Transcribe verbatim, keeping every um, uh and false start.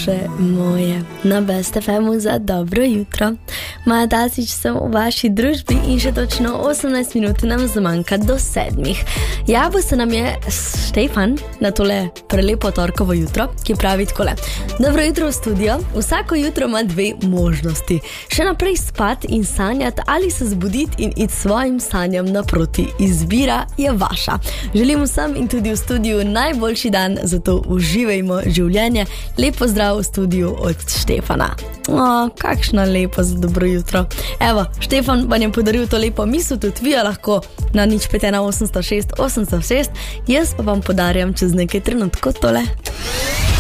duše moje, na Best ef emu za dobro jutro. Maja Tasić sem v vaši družbi in še točno osemnajst minut nam zmanjka do sedmih. Javil se nam je Štefan na tole prelepo torkovo jutro, ki pravi takole: dobro jutro v studio, vsako jutro ima dve možnosti. Še naprej spat in sanjati ali se zbuditi in iti svojim sanjam naproti. Izbira je vaša. Želim vsem in tudi v studiu najboljši dan, zato uživajmo življenje. Lepo zdrav v studiu od Štefana. O, kakšno lepo za dobro jutro. Evo, Štefan vam je podaril to lepo misel, tudi vi lahko na nič pet ena osem sto šest osem sto šest, jaz pa vam podarjam čez nekaj trenutkov tole.